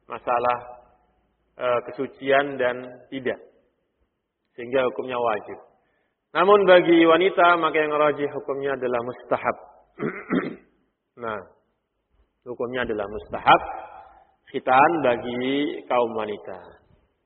masalah kesucian dan tidak. Sehingga hukumnya wajib. Namun bagi wanita maka yang rajih hukumnya adalah mustahab. Nah, hukumnya adalah mustahab khitan bagi kaum wanita.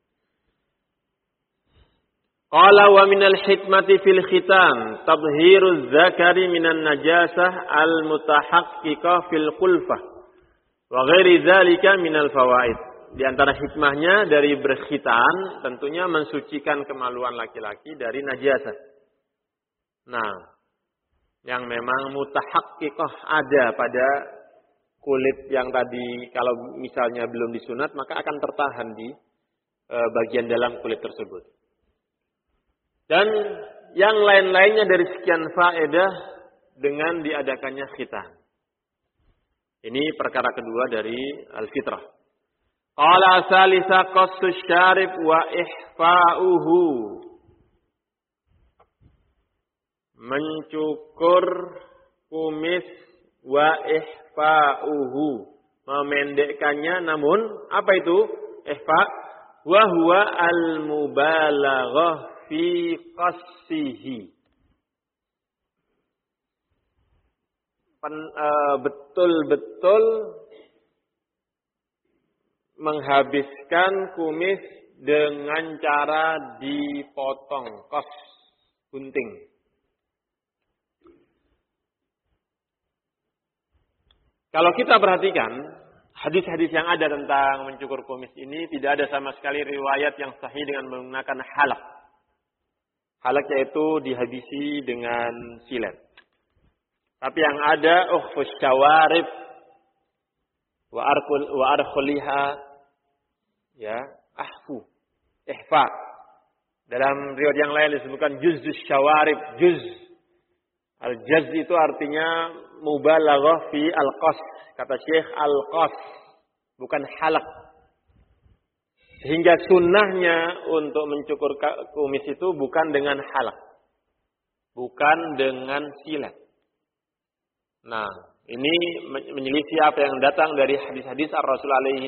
Qala wa minal hikmati fil khitan tadhhiruz zakari minan najasah al mutahaqqiqah fil khulfah wa ghairi dzalika minal fawaid. Di antara hikmahnya dari berkhitan tentunya mensucikan kemaluan laki-laki dari najasah. Nah, yang memang mutahaqqiqah ada pada kulit yang tadi kalau misalnya belum disunat maka akan tertahan di bagian dalam kulit tersebut. Dan yang lain-lainnya dari sekian faedah dengan diadakannya khitan. Ini perkara kedua dari al-fitrah. Qala salisa qassus syarib wa ihfa'uhu. Mencukur kumis wa ihfa'uhu. Memendekkannya namun apa itu? Ihfa' wa huwa al-mubalaghah fi qassihi. Betul-betul menghabiskan kumis dengan cara dipotong, qas, gunting. Kalau kita perhatikan hadis-hadis yang ada tentang mencukur kumis ini tidak ada sama sekali riwayat yang sahih dengan menggunakan halaq. Halaq yaitu dihabisi dengan silet. Tapi yang ada ukhfus syawarib wa arkhuliha ya, ahfu, ihfa. Dalam riwayat yang lain disebutkan juzzus syawarib, juz. Al-jaz itu artinya mubalaghah fi al-qas. Kata Syekh al-qas, bukan halaq. Sehingga sunnahnya untuk mencukur kumis itu bukan dengan halaq. Bukan dengan silet. Nah, ini menyelisih apa yang datang dari hadis-hadis Ar-Rasul alaihi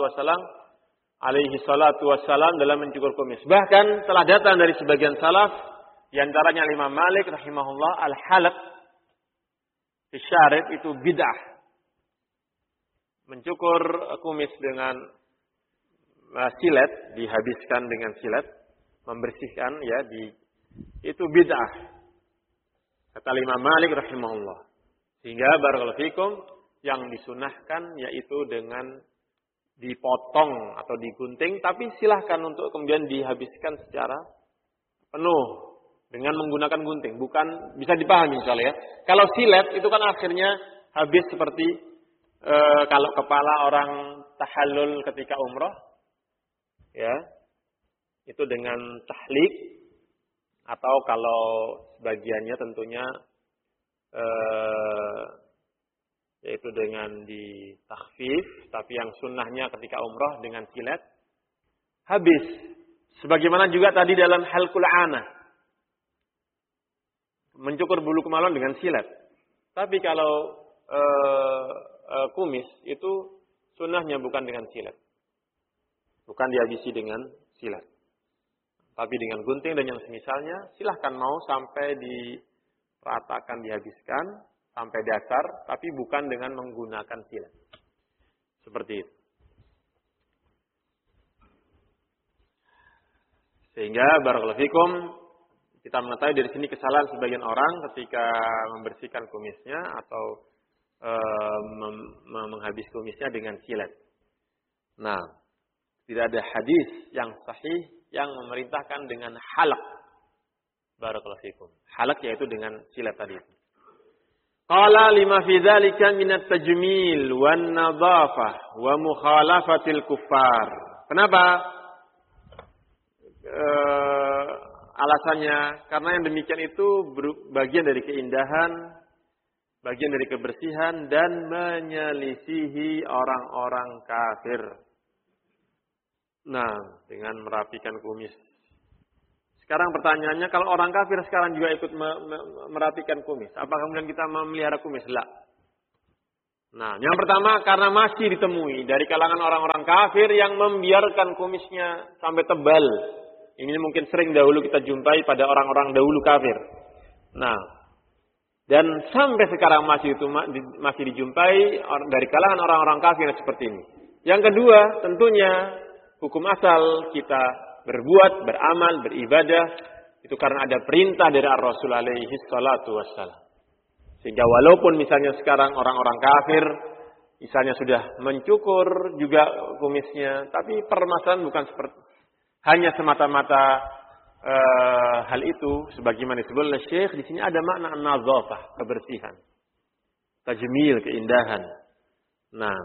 salatu wassalam dalam mencukur kumis. Bahkan telah datang dari sebagian salaf, di antaranya Imam Malik rahimahullah, al-halaq fi syarib itu bid'ah. Mencukur kumis dengan silet, dihabiskan dengan silet, membersihkan ya itu bid'ah. Kata Imam Malik rahimahullah. Sehingga barakallahu fikum yang disunahkan yaitu dengan dipotong atau digunting, tapi silahkan untuk kemudian dihabiskan secara penuh dengan menggunakan gunting. Bukan, bisa dipahami misalnya ya. Kalau silet itu kan akhirnya habis seperti kalau kepala orang tahallul ketika umrah, ya, itu dengan tahlik, atau kalau sebagiannya tentunya yaitu dengan ditakhfif, tapi yang sunnahnya ketika umrah dengan silet habis. Sebagaimana juga tadi dalam halqul anah, mencukur bulu kemaluan dengan silet. Tapi kalau kumis itu sunnahnya bukan dengan silet, bukan dihabisi dengan silet, tapi dengan gunting dan yang semisalnya. Silahkan mau sampai diratakan, dihabiskan sampai dasar, tapi bukan dengan menggunakan silet. Seperti itu. Sehingga barakallahu fikum, kita mengetahui dari sini kesalahan sebagian orang ketika membersihkan kumisnya atau menghabis kumisnya dengan silet. Nah, tidak ada hadis yang sahih yang memerintahkan dengan halaq. Barakallahu fikum. Halaq yaitu dengan silet tadi. Qala lima fi dzalika min at-tajmil wan nadhafah wa mukhalafatil kuffar. Kenapa? Alasannya karena yang demikian itu bagian dari keindahan, bagian dari kebersihan dan menyelisihi orang-orang kafir. Nah, dengan merapikan kumis. Sekarang pertanyaannya, kalau orang kafir sekarang juga ikut merapikan kumis, apakah kemudian kita memelihara kumis? La. Nah, yang pertama karena masih ditemui dari kalangan orang-orang kafir yang membiarkan kumisnya sampai tebal. Ini mungkin sering dahulu kita jumpai pada orang-orang dahulu kafir. Nah, dan sampai sekarang masih dijumpai dari kalangan orang-orang kafir seperti ini. Yang kedua, tentunya hukum asal kita berbuat, beramal, beribadah itu karena ada perintah dari Ar-Rasul alaihi salatu wassalam. Sehingga walaupun misalnya sekarang orang-orang kafir misalnya sudah mencukur juga kumisnya, tapi permasalahan bukan seperti hanya semata-mata hal itu sebagaimana disebut oleh Syekh di sini ada makna an-nazafah, kebersihan, tajmil, keindahan. Nah,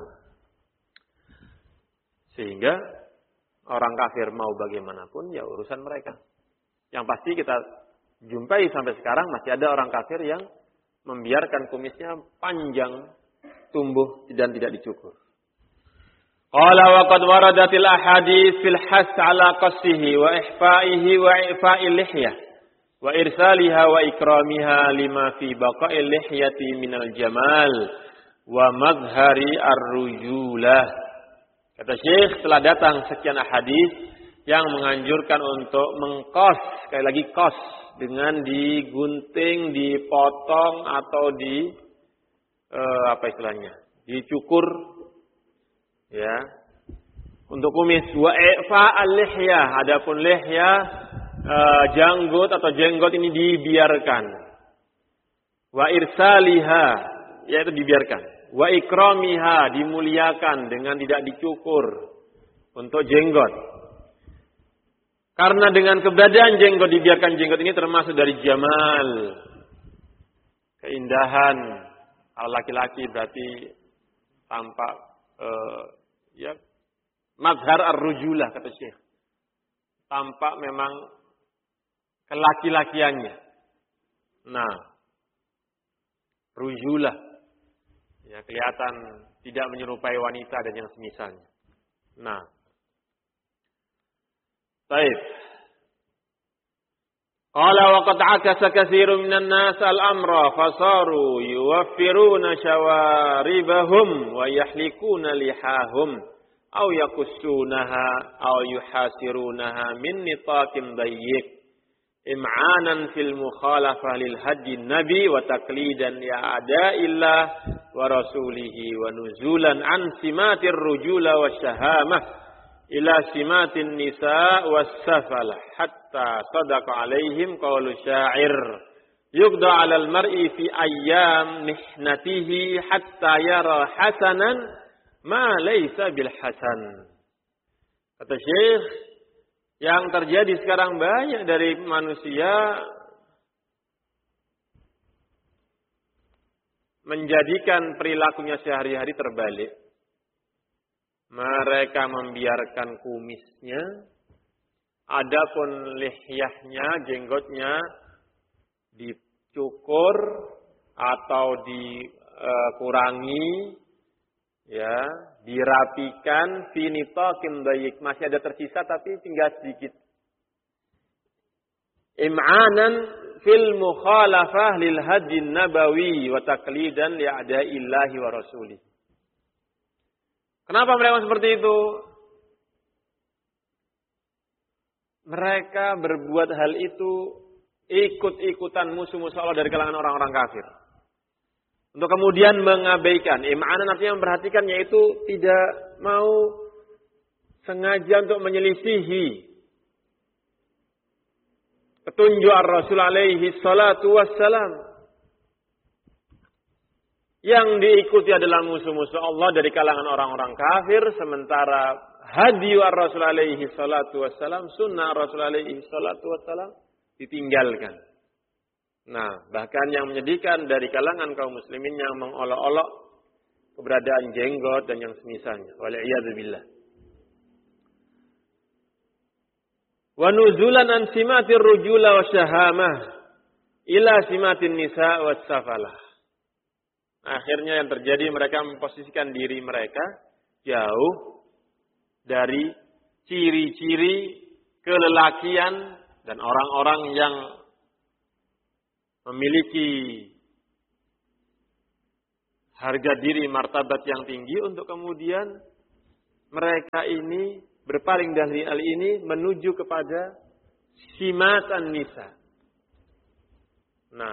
sehingga orang kafir mau bagaimanapun ya urusan mereka. Yang pasti kita jumpai sampai sekarang masih ada orang kafir yang membiarkan kumisnya panjang, tumbuh dan tidak dicukur. Qala wa qad waradatil ahadits fil has ala qassihi wa ihfa'ihi wa i'fa'il lihyah wa irsaliha wa ikramiha lima fi baqa'il lihyati minal jamal wa mazhari ar-rujulah. Kata Syekh, telah datang sekian hadis yang menganjurkan untuk mengkos, sekali lagi kos, dengan digunting, dipotong atau dicukur, ya, untuk kumis. Wa ifa al-lihyah, adapun lihyah, janggut atau jenggot ini dibiarkan. Wa irsaliha, yaitu dibiarkan. Wa ikramiha, dimuliakan dengan tidak dicukur untuk jenggot. Karena dengan keberadaan jenggot, dibiarkan jenggot ini termasuk dari jamal, keindahan. Kalau laki-laki berarti tampak mazhar ar-rujulah kata Syekh. Tampak memang kelaki-lakiannya. Nah, rujulah, ya, kelihatan tidak menyerupai wanita dan yang semisalnya. Nah, baik. Qala wa qad akasa katsirun minan nas al-amra fasaru yuwaffiruna shawaribahum wa yahlikuna lihahum aw yakussunaha aw yuhasirunaha min nitaqin dayyiq im'anan fil mukhalafah lil hadi nabi wa taqlidan li a'da'illah wa rasulihi wa nuzulan an simatir rujula wasyahamah ila simatin nisa was-safalah hatta sadaqa alaihim qawlu syair yugda 'alal mar'i fi ayyam mihnatihi hatta yara hasanan ma laysa bil hasan. Kata Syekh, yang terjadi sekarang banyak dari manusia menjadikan perilakunya sehari-hari terbalik. Mereka membiarkan kumisnya, adapun lihyahnya, jenggotnya dicukur atau dikurangi, ya, dirapikan, fi nitaqin dayyiq, masih ada tersisa tapi tinggal sedikit. Im'anan fil mukhalafah lil hadi nabawi wa taqlidan li a'da'illahi wa rasulih. Kenapa mereka seperti itu? Mereka berbuat hal itu ikut-ikutan musuh-musuh Allah dari kalangan orang-orang kafir. Untuk kemudian mengabaikan. Im'anan artinya memperhatikan, yaitu tidak mau sengaja untuk menyelisihi petunjuk Ar-Rasul alaihi salatu wassalam. Yang diikuti adalah musuh-musuh Allah dari kalangan orang-orang kafir, sementara hadiyu ar-Rasul alaihi salatu wassalam, sunnah Rasul alaihi salatu wassalam ditinggalkan. Nah, bahkan yang menyedihkan dari kalangan kaum muslimin yang mengolok-olok keberadaan jenggot dan yang semisalnya. Wal'iyadzubillah. Wa nuzulan an simatir rujula wa syahamah ila simatin nisa was safalah. Akhirnya yang terjadi, mereka memposisikan diri mereka jauh dari ciri-ciri kelelakian dan orang-orang yang memiliki harga diri, martabat yang tinggi untuk kemudian mereka ini berpaling dari hal ini menuju kepada simatan nisa. Nah,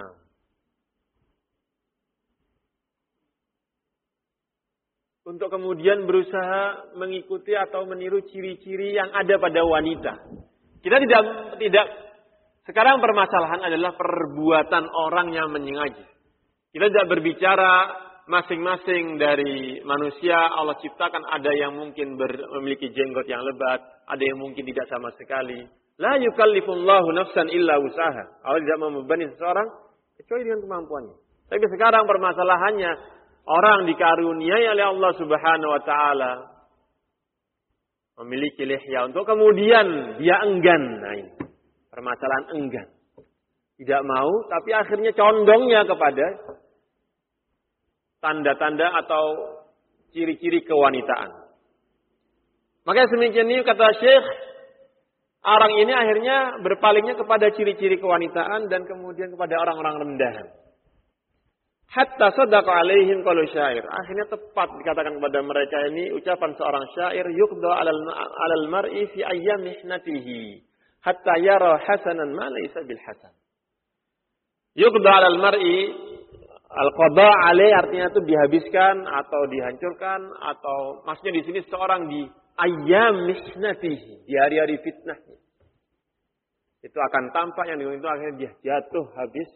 untuk kemudian berusaha mengikuti atau meniru ciri-ciri yang ada pada wanita. Kita tidak sekarang permasalahan adalah perbuatan orang yang menyengaja. Kita tidak berbicara masing-masing dari manusia Allah ciptakan, ada yang mungkin memiliki jenggot yang lebat, ada yang mungkin tidak sama sekali. La yukallifullahu nafsan illa usaha. Allah tidak membebani seseorang kecuali dengan kemampuannya. Tapi sekarang permasalahannya orang dikaruniai oleh Allah Subhanahu wa taala memiliki lihya untuk kemudian dia enggan. Nah ini permasalahan enggan. Tidak mau tapi akhirnya condongnya kepada tanda-tanda atau ciri-ciri kewanitaan. Makanya semikian ini kata Syekh, orang ini akhirnya berpalingnya kepada ciri-ciri kewanitaan dan kemudian kepada orang-orang rendahan. Hatta sadaqa alaihim qalu syair. Akhirnya tepat dikatakan kepada mereka ini ucapan seorang syair, yuqda 'alal mar'i fi ayyam mihnatihi hatta yara hasanan ma laysa bil hasan. Yuqda 'alal mar'i, al-qada alaih artinya itu dihabiskan atau dihancurkan, atau maksudnya di sini seorang di ayyam mihnatihi, di hari-hari fitnahnya. Itu akan tampak yang itu akhirnya dia jatuh habis.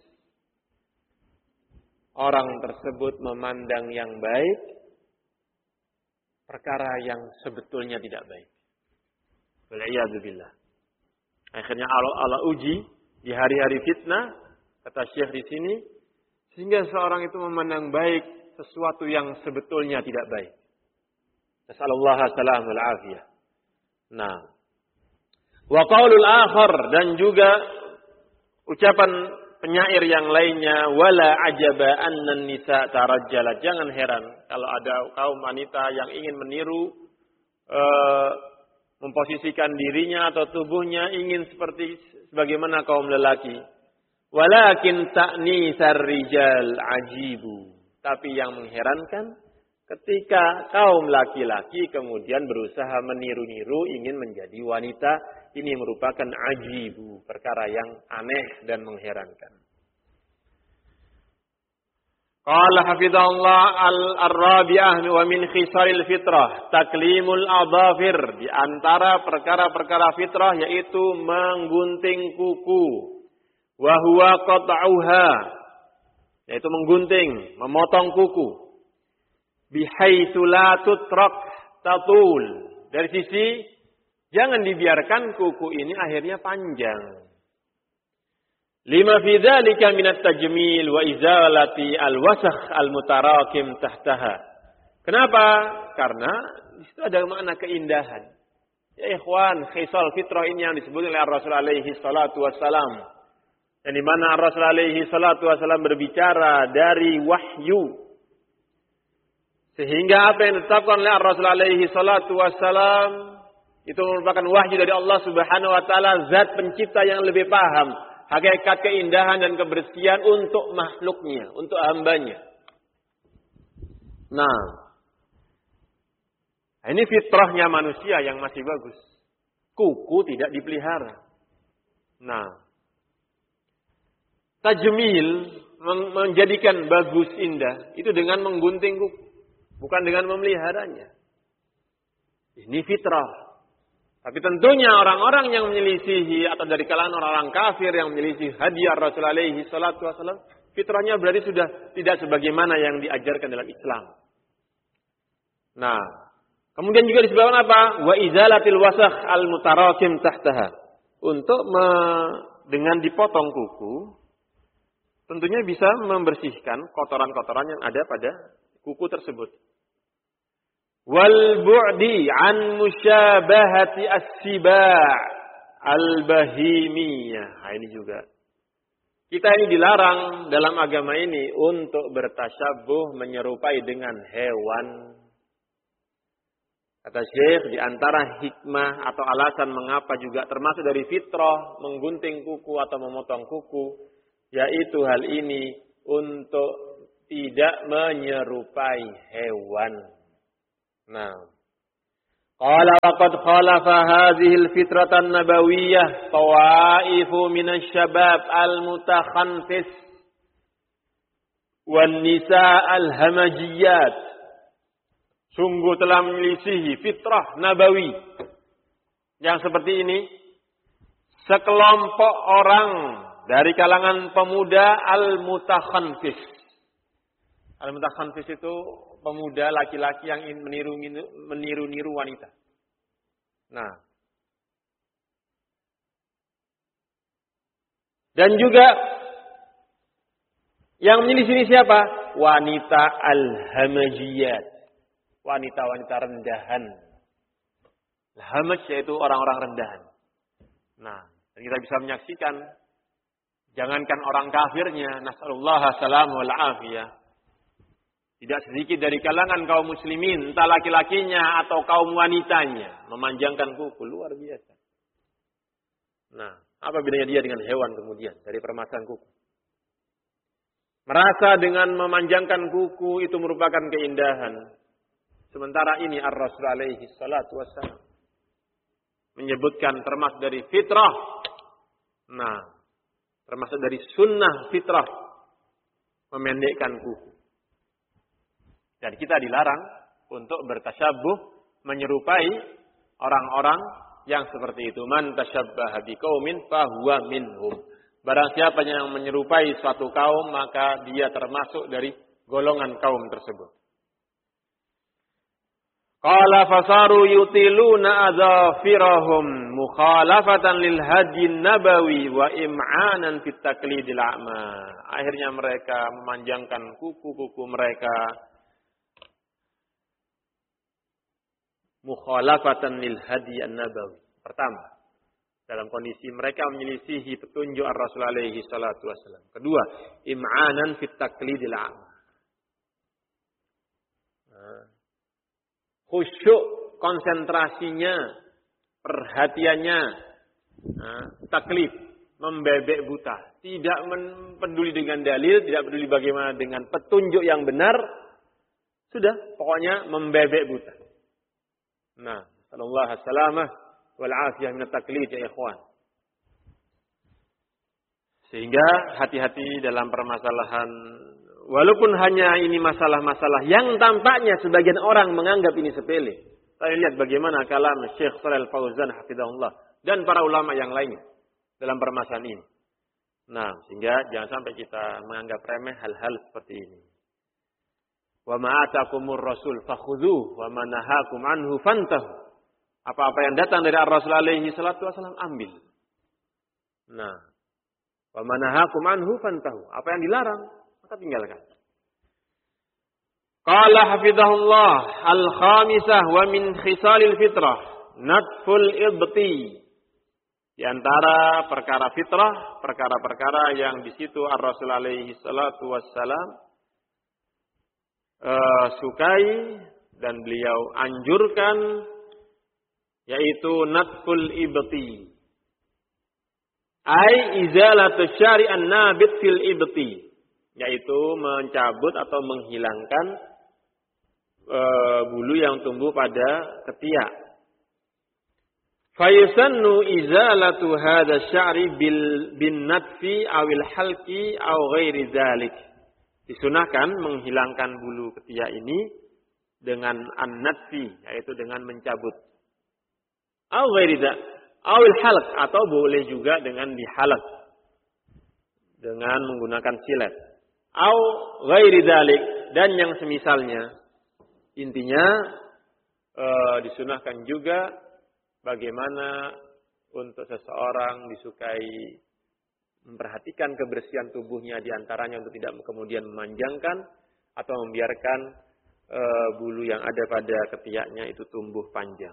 Orang tersebut memandang yang baik perkara yang sebetulnya tidak baik. Wal'iyadzubillah. Akhirnya Allah uji di hari-hari fitnah, kata Syekh di sini, sehingga seorang itu memandang baik sesuatu yang sebetulnya tidak baik. Nasallallahu alaihi wal afiyah. Nah, wa qaulul akhar, dan juga ucapan penyair yang lainnya, wala ajaba annan nisa tarajjalat. Jangan heran kalau ada kaum wanita yang ingin meniru, memposisikan dirinya atau tubuhnya ingin seperti sebagaimana kaum lelaki. Walakin ta'nisar rijal ajibu. Tapi yang mengherankan ketika kaum laki-laki kemudian berusaha meniru-niru ingin menjadi wanita, ini merupakan ajibu, perkara yang aneh dan mengherankan. Qala hafizahullah al-rabi'ah wa min khisaril fitrah taklimul adhafir. Di antara perkara-perkara fitrah yaitu menggunting kuku. Wa huwa qat'uha, yaitu menggunting, memotong kuku. Bihaitsu la tutrak tatul. Dari sisi jangan dibiarkan kuku ini akhirnya panjang. Lima fi dzalika minat tajmil wa izalati al-wasakh al-mutarakim tahtaha. Kenapa? Karena di situ ada makna keindahan. Ya ikhwan, khisal fitrah ini yang disebut oleh Rasul alaihi salatu wassalam. Dan di mana Rasul alaihi salatu wassalam berbicara dari wahyu. Sehingga apa yang ditetapkan oleh Rasul alaihi salatu wassalam itu merupakan wahyu dari Allah Subhanahu wa taala, zat pencipta yang lebih paham hakikat keindahan dan kebersihan untuk makhluknya, untuk hambanya. Nah, ini fitrahnya manusia yang masih bagus. Kuku tidak dipelihara. Nah, tajmil, menjadikan bagus indah, itu dengan menggunting kuku, bukan dengan memeliharanya. Ini fitrah. Tapi tentunya orang-orang yang menyelisihi atau dari kalangan orang-orang kafir yang menyelisihi hadiah Rasul alaihi salatu wasallam, fitrahnya berarti sudah tidak sebagaimana yang diajarkan dalam Islam. Nah, kemudian juga disebabkan apa? Wa izalatil wasakh al-mutarakim tahtaha. Untuk dengan dipotong kuku, tentunya bisa membersihkan kotoran-kotoran yang ada pada kuku tersebut. Wal bu'di an musyabahati as-siba' al-bahimiyah. Nah, ini juga. Kita ini dilarang dalam agama ini untuk bertasyabuh menyerupai dengan hewan. Kata Syekh, di antara hikmah atau alasan mengapa juga termasuk dari fitrah menggunting kuku atau memotong kuku, yaitu hal ini untuk tidak menyerupai hewan. Nah, qala wa qad khalafa hadhihi al-fitrah an-nabawiyyah tawaifu min asy-syabab al-mutakhanfis wan nisa al-hamajiyat. Sungguh telah menyelisihi fitrah nabawi yang seperti ini sekelompok orang dari kalangan pemuda al-mutakhanfis. Al-mutakhanfis itu pemuda laki-laki yang ingin meniru-niru wanita. Nah. Dan juga yang menyelisih siapa? Wanita al-hamajiyat. Wanita-wanita rendahan. Hamaj yaitu orang-orang rendahan. Nah, dan kita bisa menyaksikan jangankan orang kafirnya, nasallallahu salam wal afiyah. Tidak sedikit dari kalangan kaum muslimin, entah laki-lakinya atau kaum wanitanya, memanjangkan kuku luar biasa. Nah, apa bedanya dia dengan hewan kemudian dari permasalahan kuku? Merasa dengan memanjangkan kuku itu merupakan keindahan. Sementara ini Ar-Rasul alaihi salatu wassalam menyebutkan termasuk dari fitrah. Nah, termasuk dari sunnah fitrah memendekkan kuku. Dan kita dilarang untuk bertasyabuh menyerupai orang-orang yang seperti itu. Man tasyabbaha biqaumin fahuwa minhum. Barang siapa yang menyerupai suatu kaum maka dia termasuk dari golongan kaum tersebut. Qala fasaru yutiluna adzafirahum mukhalafatan lil hadi nabawi wa im'anan fit taqlidil a'ma. Akhirnya mereka memanjangkan kuku-kuku mereka mukhalafatan lil hadi nabawi. Pertama, dalam kondisi mereka menyelisihi petunjuk Ar-Rasul alaihi salatu wasallam. Kedua, im'anan fit taqlidil a'ma. Khusyuk konsentrasinya, perhatiannya, taklid, membebek buta. Tidak peduli dengan dalil, tidak peduli bagaimana dengan petunjuk yang benar. Sudah, pokoknya membebek buta. Nah, sallallahu alaihi wasallam wal afiyah min taklid ya ikhwan. Sehingga hati-hati dalam permasalahan. Walaupun hanya ini masalah-masalah yang tampaknya sebagian orang menganggap ini sepele. Saya lihat bagaimana kalam Syekh Shalal Fauzan hafizahullah dan para ulama yang lainnya dalam permasalahan ini. Nah, sehingga jangan sampai kita menganggap remeh hal-hal seperti ini. Wa ma atakumur rasul fakhudhuhu wa ma nahakum anhu fantahu. Apa-apa yang datang dari Ar-Rasul alaihi salatu wasallam ambil. Nah, wa ma nahakum anhu fantahu. Apa yang dilarang maka tinggalkan. Qala hafizahullah al-khamisah wa min khisalil fitrah natful ibti. Di antara perkara fitrah, perkara-perkara yang di situ Ar-Rasul alaihi salatu wassalam sukai dan beliau anjurkan yaitu natful ibti. Ai izalatu syari'an nabit fil ibti. Yaitu mencabut atau menghilangkan bulu yang tumbuh pada ketiak. Fayusannu izalatu hadha sya'ri bin natfi awil halqi aw ghairi dzalik. Disunahkan menghilangkan bulu ketiak ini dengan an-natfi, yaitu dengan mencabut. Aw ghairi dzalik, awil halq, atau boleh juga dengan dihalaq dengan menggunakan silet. Au ghairi dzalik, dan yang semisalnya. Intinya disunahkan juga bagaimana untuk seseorang disukai memperhatikan kebersihan tubuhnya di antaranya untuk tidak kemudian memanjangkan atau membiarkan bulu yang ada pada ketiaknya itu tumbuh panjang.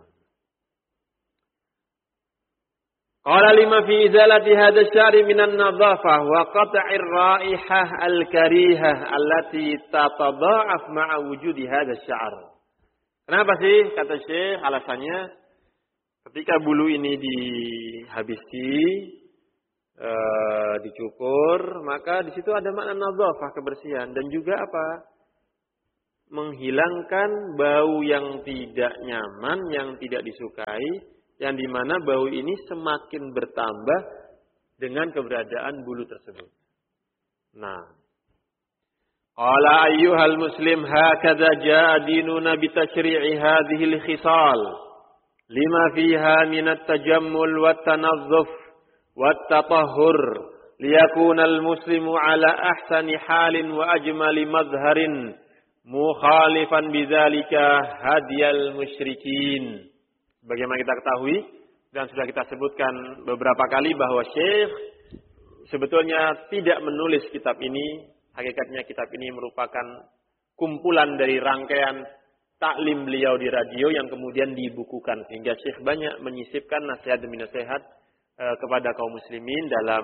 Qala lima fi izalati hadha syari minan nadhafah wa qat'ir raihah al-karihah allati tatadha'af ma'a wujudi hadha sya'r. Kenapa sih kata Syekh alasannya ketika bulu ini dihabisi dicukur, maka di situ ada makna nadzafah, kebersihan, dan juga apa? Menghilangkan bau yang tidak nyaman, yang tidak disukai, yang dimana bau ini semakin bertambah dengan keberadaan bulu tersebut. Nah, qala ayyuhal muslim hakadha jaa dinuna bi tashri'i hadhihi al-khisal lima fiha min at-tajammul wat-tanazzuf wat-tatahhur liyakuna al-muslimu ala ahsani halin wa ajmali mazharin mukhalifan bidzalika hadiyal musyrikin. Bagaimana kita ketahui dan sudah kita sebutkan beberapa kali bahwa Syekh sebetulnya tidak menulis kitab ini. Hakikatnya kitab ini merupakan kumpulan dari rangkaian taklim beliau di radio yang kemudian dibukukan, sehingga Syekh banyak menyisipkan nasihat demi nasihat kepada kaum muslimin dalam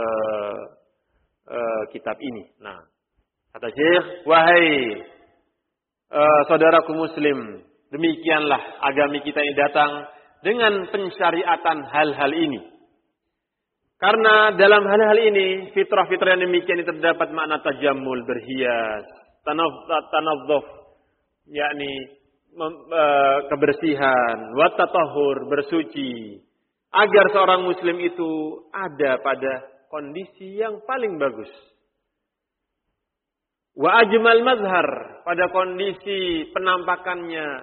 kitab ini. Nah, kata Syekh, wahai saudaraku muslim, demikianlah agama kita ini datang dengan pensyariatan hal-hal ini. Karena dalam hal-hal ini, fitrah-fitrah yang demikian ini terdapat makna tajammul, berhias, tanazzuf, yakni kebersihan, wa tatahhur, bersuci, agar seorang muslim itu ada pada kondisi yang paling bagus. Wa ajmal mazhar, pada kondisi penampakannya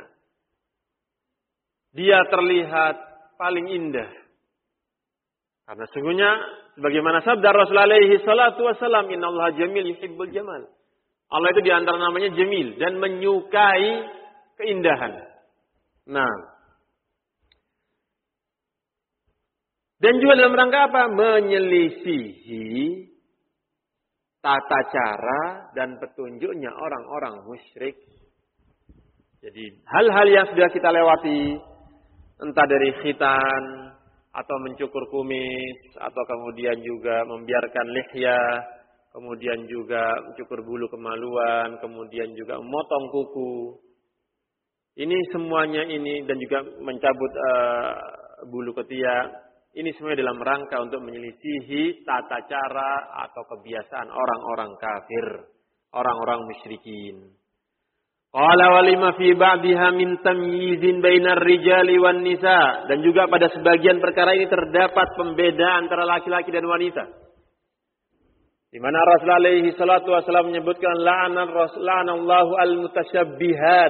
dia terlihat paling indah. Karena sungguhnya sebagaimana sabda Rasulullah alaihi salatu wasallam, innallaha jamil yuhibbul jamal. Allah itu di antara namanya jamil dan menyukai keindahan. Nah, dan juga dalam rangka apa? Menyelisihi tata cara dan petunjuknya orang-orang musyrik. Jadi hal-hal yang sudah kita lewati, entah dari khitan atau mencukur kumis, atau kemudian juga membiarkan lihya, kemudian juga mencukur bulu kemaluan, kemudian juga memotong kuku. Ini semuanya ini, dan juga mencabut bulu ketiak. Ini semuanya dalam rangka untuk menyelisihi tata cara atau kebiasaan orang-orang kafir, orang-orang musyrikin. Qala walima fi ba'diha min tamyizin bainar rijali wan nisa, dan juga pada sebagian perkara ini terdapat pembedaan antara laki-laki dan wanita. Di mana Rasulullah alaihi salatu wasallam menyebutkan la'anallahu al-mutasyabbihat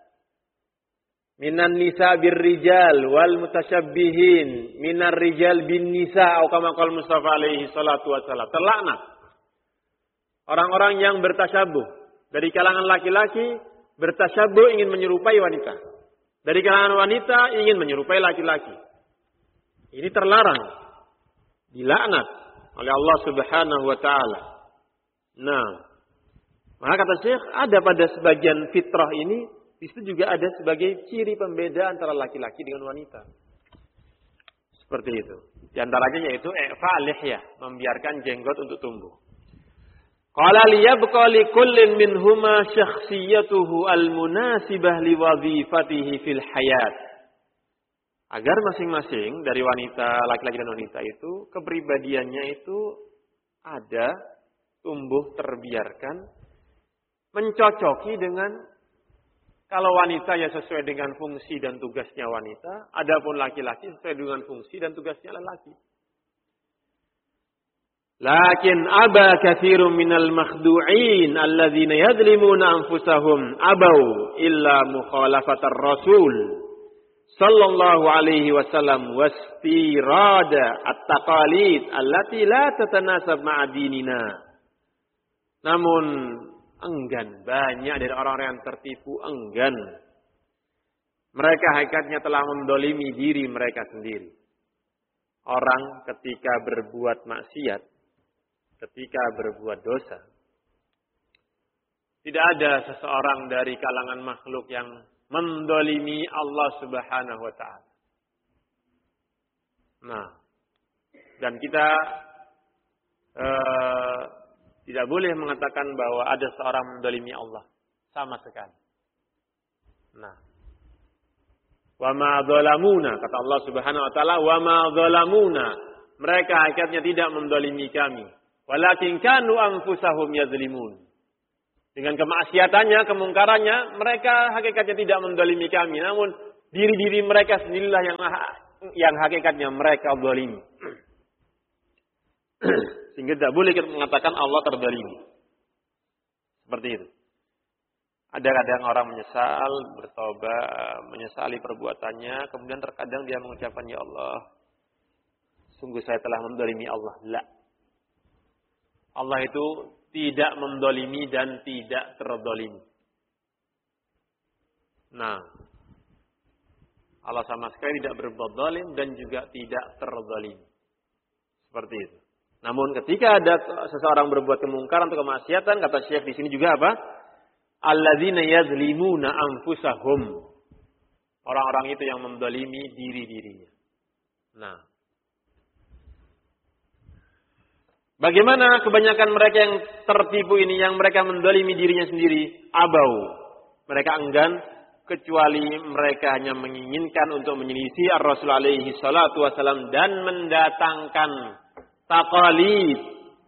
minan nisa birrijal wal mutasyabbihin minar rijal bin nisa, atau kama qala Mustafa alaihi salatu wasallam. Terlaknat orang-orang yang bertasyabuh dari kalangan laki-laki, bertasyabuh ingin menyerupai wanita. Dari kalangan wanita ingin menyerupai laki-laki. Ini terlarang, dilaknat oleh Allah Subhanahu wa taala. Nah, maka kata Syekh, ada pada sebagian fitrah ini, di situ juga ada sebagai ciri pembeda antara laki-laki dengan wanita. Seperti itu. Di antaranya yaitu i'fa lihya, membiarkan jenggot untuk tumbuh. Qala liyabqa likullin minhuma syakhsiyatuhu almunasibah liwadhifatihi fil hayat. Agar masing-masing dari wanita, laki-laki dan wanita itu, kepribadiannya itu ada, tumbuh, terbiarkan, mencocoki dengan, kalau wanita ya sesuai dengan fungsi dan tugasnya wanita, adapun laki-laki sesuai dengan fungsi dan tugasnya lelaki. Lakin aba katsirun minal makhdu'in alladzina yadlimuna anfusahum abau illa mukhalafatar rasul sallallahu alaihi wasallam wastirada at-taqalid allati la tatanasab ma'a dinina. Namun enggan, banyak dari orang-orang yang tertipu enggan. Mereka hakikatnya telah mendolimi diri mereka sendiri. Orang ketika berbuat maksiat, ketika berbuat dosa, tidak ada seseorang dari kalangan makhluk yang mendolimi Allah Subhanahu wa ta'ala. Nah, dan kita tidak boleh mengatakan bahwa ada seorang mendolimi Allah, sama sekali. Nah, wa ma zalamuna, kata Allah Subhanahu wa ta'ala, wa ma zalamuna, Mereka hakikatnya tidak mendolimi kami. Walakin kanu anfusahum yazlimun. Dengan kemaksiatannya, kemungkarannya, mereka hakikatnya tidak mendolimi kami. Namun diri-diri mereka sendirilah yang hakikatnya mereka zalimi. Sehingga tidak boleh kita mengatakan Allah terzalimi. Seperti itu. Ada kadang orang menyesal, bertobat, menyesali perbuatannya, kemudian terkadang dia mengucapkan, ya Allah, sungguh saya telah mendolimi Allah. La. Allah itu tidak mendolimi dan tidak terdolimi. Nah, Allah sama sekali tidak berbuat zalim dan juga tidak terzalim. Seperti itu. Namun ketika ada seseorang berbuat kemungkaran atau kemaksiatan, kata Syekh di sini juga apa? Alladzina yazlimuna anfusahum. Orang-orang itu yang mendolimi diri-dirinya. Nah, bagaimana kebanyakan mereka yang tertipu ini, yang mereka mendolimi dirinya sendiri? Abau. Mereka enggan, kecuali mereka hanya menginginkan untuk menyelisih Ar-Rasul alaihi salatu wasalam dan mendatangkan taqalid.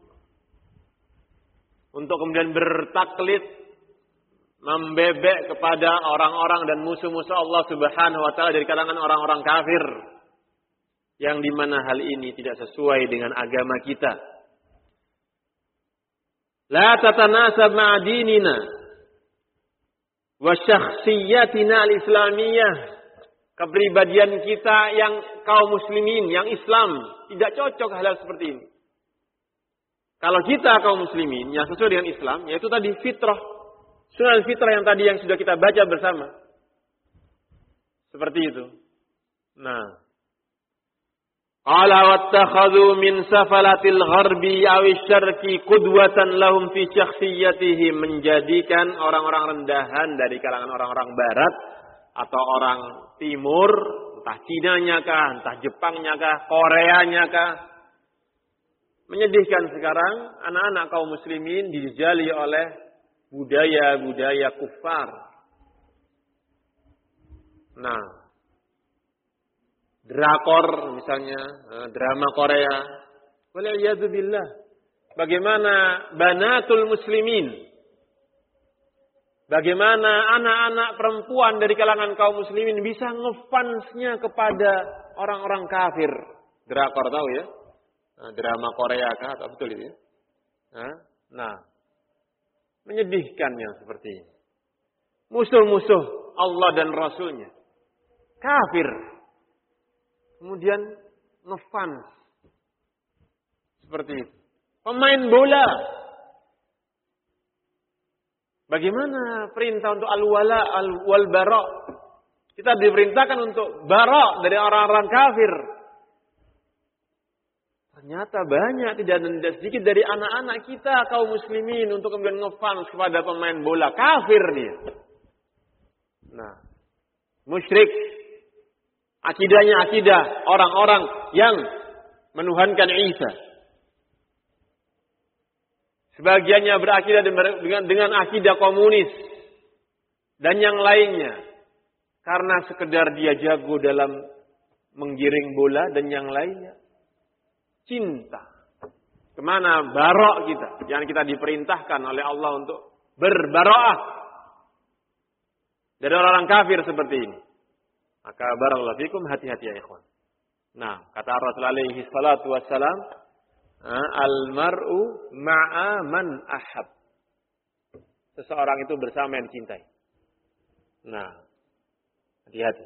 Untuk kemudian bertaklid, membebek kepada orang-orang dan musuh-musuh Allah subhanahu wa ta'ala dari kalangan orang-orang kafir. Yang dimana hal ini tidak sesuai dengan agama kita. La tatanasab ma'adinina wa syakhsiyatina al-islamiyah. Kepribadian kita yang kaum muslimin, yang Islam, tidak cocok hal seperti ini. Kalau kita kaum muslimin yang sesuai dengan Islam, yaitu tadi fitrah, sunnah fitrah yang tadi yang sudah kita baca bersama. Seperti itu. Nah, qala wattakhadhu min safalatil gharbi awish syarqi qudwatan lahum fi syakhsiyatihim, menjadikan orang-orang rendahan dari kalangan orang-orang barat atau orang timur, entah Cinanya kah, entah Jepangnya kah, Koreanya kah. Menyedihkan sekarang anak-anak kaum muslimin dijali oleh budaya-budaya kufar. Nah, drakor misalnya, drama Korea. Waliyadzubillah. Bagaimana banatul muslimin? Bagaimana anak-anak perempuan dari kalangan kaum muslimin bisa ngefansnya kepada orang-orang kafir? Drakor tahu ya? Nah, drama Korea kah? Atau betul itu ya? Nah, menyedihkan yang seperti ini. Musuh-musuh Allah dan Rasulnya. Kafir. Kemudian ngefans. Seperti itu. Pemain bola. Bagaimana perintah untuk al-wala wal-bara? Kita diperintahkan untuk bara dari orang-orang kafir. Ternyata banyak, tidak sedikit dari anak-anak kita kaum muslimin untuk kemudian ngefans kepada pemain bola. Kafir dia. Nah, musyrik. Akidahnya akidah orang-orang yang menuhankan Isa. Sebagiannya berakidah dengan akidah komunis. Dan yang lainnya. Karena sekedar dia jago dalam menggiring bola dan yang lainnya. Cinta. Kemana barok kita. Yang kita diperintahkan oleh Allah untuk berbaroah. Dari orang kafir seperti ini. Maka barakallahu fikum, hati-hati ya ikhwan. Nah, kata Rasulullah alaihi salatu wassalam, al-mar'u ma'a man ahab. Seseorang itu bersama yang dicintai. Nah, hati-hati.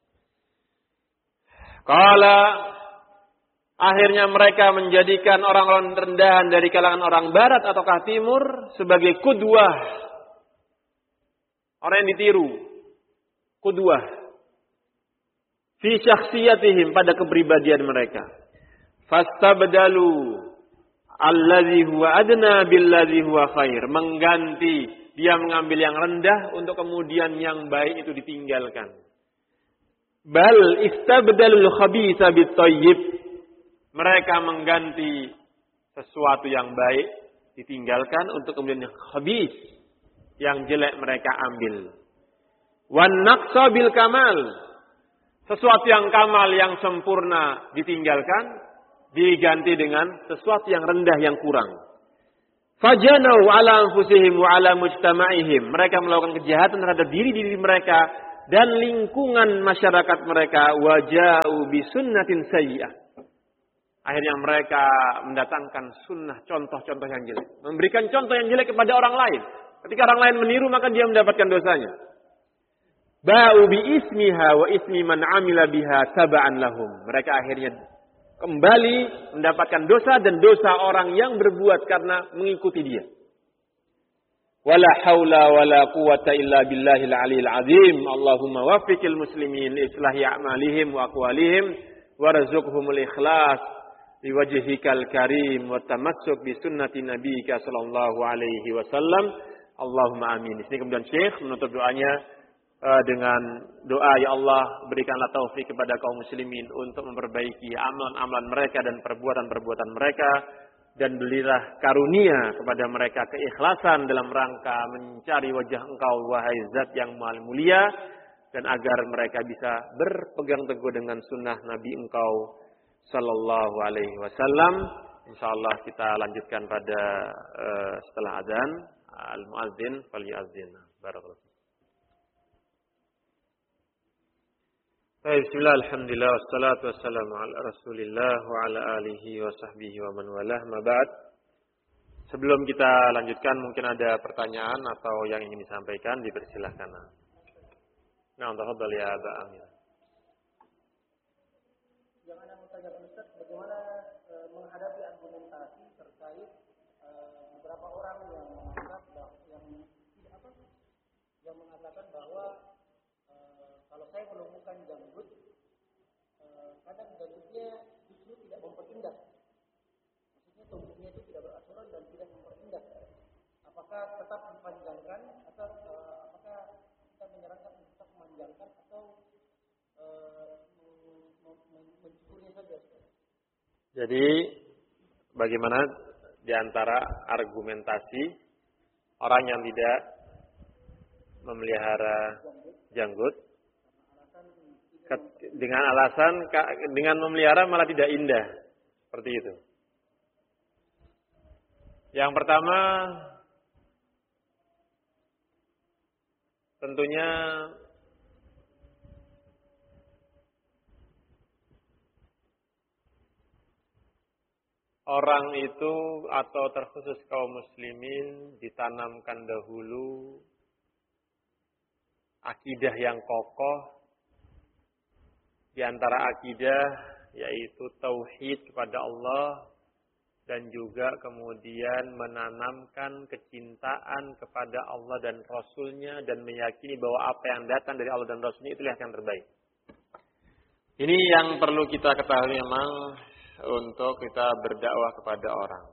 Kala akhirnya mereka menjadikan orang-orang rendahan dari kalangan orang barat ataukah timur sebagai qudwah. Orang yang ditiru. Qudwah. Fi syakhsiyatihim, pada kepribadian mereka. Fastabdalu allazi huwa adna billadzi huwa khair. Mengganti, dia mengambil yang rendah untuk kemudian yang baik itu ditinggalkan. Bal istabdalul khabitha bit-thayyib. Mereka mengganti sesuatu yang baik ditinggalkan untuk kemudian yang khabith, yang jelek mereka ambil. Wan naqsa bil kamal. Sesuatu yang kamal, yang sempurna ditinggalkan diganti dengan sesuatu yang rendah, yang kurang. Fajanau ala anfusihim wa ala mujtama'ihim. Mereka melakukan kejahatan terhadap diri mereka dan lingkungan masyarakat mereka. Waja'u bisunnatin sayyi'ah. Akhirnya mereka mendatangkan sunnah, contoh-contoh yang jelek. Memberikan contoh yang jelek kepada orang lain. Ketika orang lain meniru, maka dia mendapatkan dosanya. Ba'u bi ismiha wa ismi man amila biha taba'an lahum. Mereka akhirnya kembali mendapatkan dosa dan dosa orang yang berbuat karena mengikuti dia. Wala haula wala quwata illa billahil aliyil azim. Allahumma waffiqil muslimin islahi a'malihim wa aqwalihim warzuqhumul ikhlas liwajhikal karim wa tamassuk bi sunnati nabiyyika sallallahu alaihi wasallam. Allahumma amin. Di sini kemudian Syekh menutup doanya dengan doa, ya Allah berikanlah taufik kepada kaum muslimin untuk memperbaiki amalan-amalan mereka dan perbuatan-perbuatan mereka, dan berilah karunia kepada mereka keikhlasan dalam rangka mencari wajah Engkau wahai Zat yang Maha Mulia, dan agar mereka bisa berpegang teguh dengan sunnah Nabi Engkau sallallahu alaihi wasallam. Insyaallah kita lanjutkan pada setelah azan. Al-muadzin falyu'adzin. Barakallahu. Bismillah, alhamdulillah, wassalatu wassalamu ala rasulillah wa ala alihi wa sahbihi wa man walah, ma ba'd. Sebelum kita lanjutkan, mungkin ada pertanyaan atau yang ingin disampaikan, dipersilahkan. Nah, tafadhal ya Aba Amir. Yang Anda mau tanya Ustaz, bagaimana menghadapi argumentasi terkait beberapa orang yang mengatakan bahwa kalau saya menemukan janggut, kadang janggutnya justru tidak memperindah. Maksudnya tumbuhnya itu tidak beraturan dan tidak memperindah. Apakah tetap dipanjangkan atau apakah kita menyarankan untuk tetap memanjangkan atau mencukurnya saja? Jadi bagaimana di antara argumentasi orang yang tidak memelihara janggut dengan alasan dengan memelihara malah tidak indah, seperti itu. Yang pertama, tentunya orang itu atau terkhusus kaum muslimin ditanamkan dahulu akidah yang kokoh. Di antara akidah yaitu tauhid kepada Allah, dan juga kemudian menanamkan kecintaan kepada Allah dan Rasulnya, dan meyakini bahwa apa yang datang dari Allah dan Rasulnya itulah yang terbaik. Ini yang perlu kita ketahui memang untuk kita berdakwah kepada orang.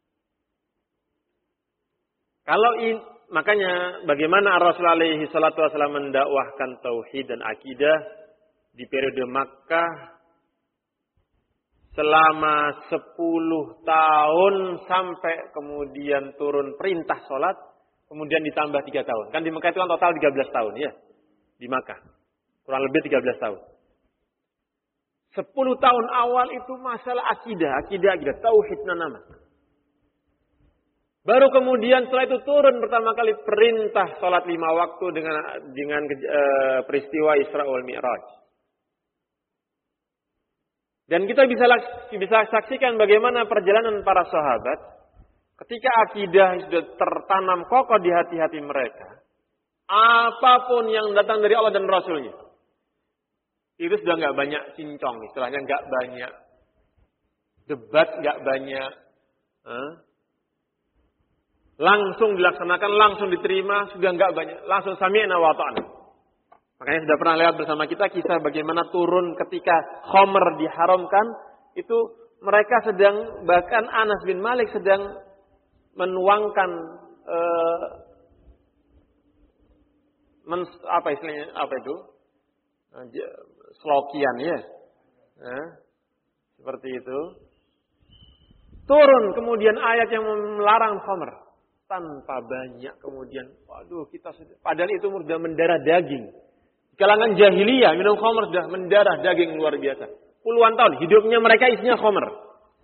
Makanya bagaimana Rasulullah alaihi salatu wasallam mendakwahkan tauhid dan akidah di periode Makkah selama 10 tahun sampai kemudian turun perintah sholat, kemudian ditambah 3 tahun. Kan di Makkah itu kan total 13 tahun ya. Di Makkah. Kurang lebih 13 tahun. 10 tahun awal itu masalah akidah, tauhid nanama. Baru kemudian setelah itu turun pertama kali perintah sholat 5 waktu dengan peristiwa Isra wal Mi'raj. Dan kita bisa saksikan bagaimana perjalanan para sahabat ketika akidah sudah tertanam kokoh di hati-hati mereka. Apapun yang datang dari Allah dan Rasulnya, itu sudah nggak banyak cincong, istilahnya nggak banyak debat, nggak banyak langsung dilaksanakan, langsung diterima, sudah nggak banyak, langsung sami'na wa ta'na. Makanya sudah pernah lewat bersama kita kisah bagaimana turun ketika khamr diharamkan, itu mereka sedang, bahkan Anas bin Malik sedang menuangkan slokian ya. Seperti itu. Turun kemudian ayat yang melarang khamr tanpa banyak kemudian, waduh kita padahal itu sudah mendarah daging. Kalangan jahiliyah minum khamr sudah mendarah daging luar biasa. Puluhan tahun hidupnya mereka isinya khamr.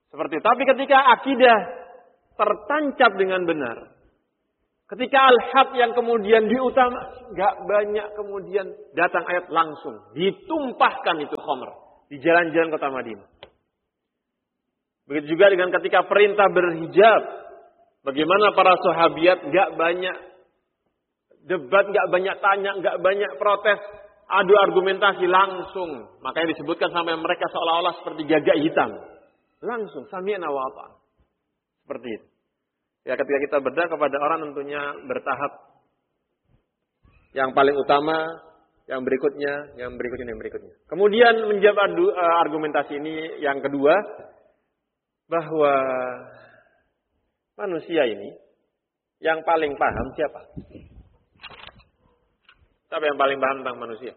Seperti itu. Tapi ketika akidah tertancap dengan benar, ketika al-haq yang kemudian nggak banyak kemudian datang ayat langsung ditumpahkan itu khamr di jalan-jalan kota Madinah. Begitu juga dengan ketika perintah berhijab, bagaimana para sahabiat nggak banyak debat, nggak banyak tanya, nggak banyak protes, adu argumentasi langsung. Makanya disebutkan sampai mereka seolah-olah seperti gagak hitam. Langsung sami'na wa ata'na. Seperti itu. Ya, ketika kita berdakwah kepada orang tentunya bertahap. Yang paling utama, yang berikutnya, yang berikutnya, yang berikutnya. Kemudian menjawab argumentasi ini yang kedua, bahwa manusia ini yang paling paham siapa? Siapa yang paling paham tentang manusia?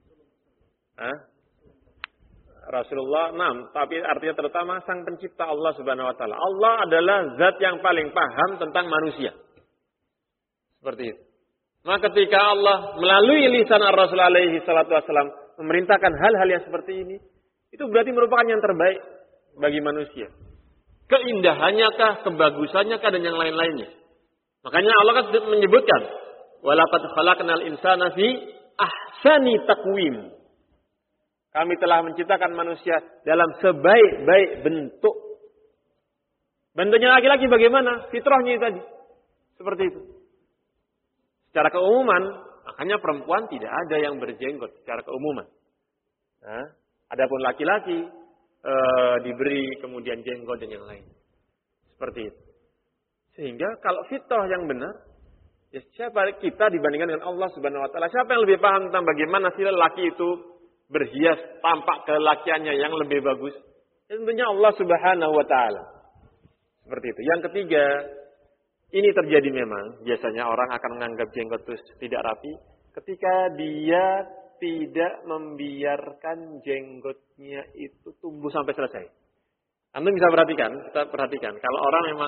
Rasulullah, tapi artinya terutama sang pencipta Allah Subhanahu wa taala. Allah adalah zat yang paling paham tentang manusia. Seperti itu. Maka ketika Allah melalui lisan Rasul alaihi salatu wasallam memerintahkan hal-hal yang seperti ini, itu berarti merupakan yang terbaik bagi manusia. Keindahannya kah, kebagusannya kah, dan yang lain-lainnya. Makanya Allah kan menyebutkan, walaqad khalaqnal insana fi ahsani taqwim. Kami telah menciptakan manusia dalam sebaik-baik bentuk. Bentuknya laki-laki bagaimana? Fitrahnya tadi. Seperti itu. Secara keumuman, makanya perempuan tidak ada yang berjenggot secara keumuman. Adapun laki-laki diberi kemudian jenggot dan yang lain. Seperti itu. Sehingga kalau fitrah yang benar, ya siapa kita dibandingkan dengan Allah Subhanahu wa taala? Siapa yang lebih paham tentang bagaimana si lelaki itu berhias tampak kelakiannya yang lebih bagus? Ya, tentunya Allah Subhanahu wa taala. Seperti itu. Yang ketiga, ini terjadi memang biasanya orang akan menganggap jenggot itu tidak rapi ketika dia tidak membiarkan jenggotnya itu tumbuh sampai selesai. Anda bisa perhatikan, kita perhatikan kalau orang memang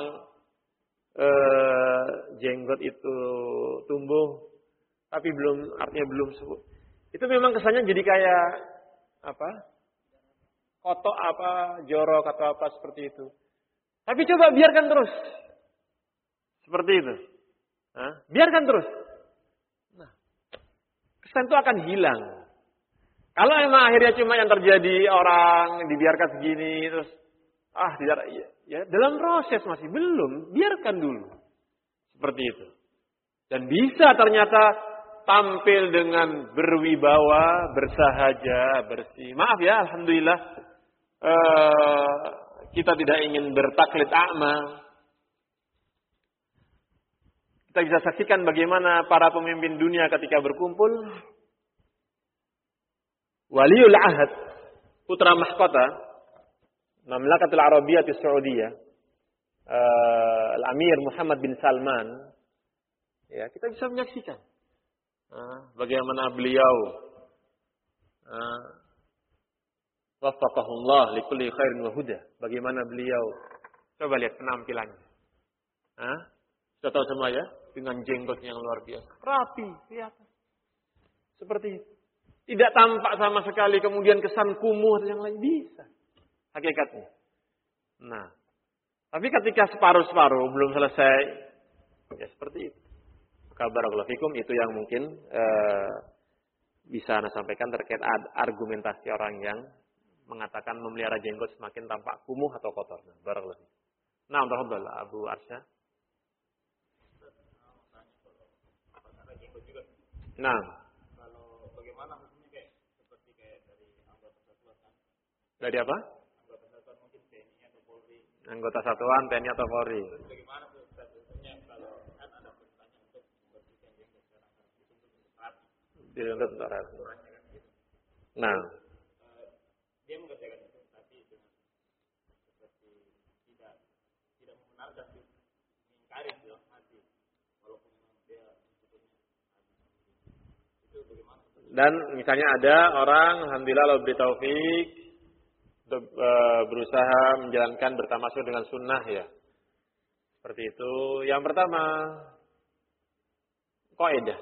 jenggot itu tumbuh tapi artinya belum itu memang kesannya jadi kayak kotok jorok atau apa seperti itu. Tapi coba biarkan terus. Seperti itu. Biarkan terus. Nah, kesan itu akan hilang. Kalau emang akhirnya cuma yang terjadi orang dibiarkan segini terus tidak, ya dalam proses masih belum, biarkan dulu. Seperti itu. Dan bisa ternyata tampil dengan berwibawa, bersahaja, bersih. Maaf ya, alhamdulillah kita tidak ingin bertaklid a'ma. Kita bisa saksikan bagaimana para pemimpin dunia ketika berkumpul. Waliul Ahad, putra mahkota Mamlakatul Arabiyyah Saudiyah, Al-Amir Muhammad bin Salman. Ya, kita bisa menyaksikan bagaimana beliau waffaqahullah likulli khairin wa huda. Bagaimana beliau, coba lihat penampilannya. Sudah tahu semua ya, dengan jenggotnya yang luar biasa, rapi, kelihatan. Seperti itu. Tidak tampak sama sekali kemudian kesan kumuh atau yang lain, bisa. Hakikatnya. Nah, tapi ketika separuh-separuh belum selesai, ya seperti itu. Barakallahu fikum, itu yang mungkin bisa Anda sampaikan terkait argumentasi orang yang mengatakan memelihara jenggot semakin tampak kumuh atau kotor. Nah, barakallahu fikum. Nah, alhamdulillah Abu Arsya. Nah, kalau bagaimana hukumnya seperti dari anggota satuan kan? Dari apa? Anggota satuan mungkin TNI atau Polri. Anggota satuan TNI atau Polri. Terus bagaimana tuh statusnya kalau kan ada perintahnya untuk membersihkan jenggot sekarang dituntut untuk rapi. Dituntut untuk rapi. Nah, dia mengerjakan itu tapi dengan seperti tidak membenarkan sih, mengingkari dalam hati walaupun dia itu bagaimana? Dan misalnya ada orang, alhamdulillah Allah beri taufik berusaha menjalankan bertamasuk dengan sunnah ya. Seperti itu. Yang pertama, kaidah.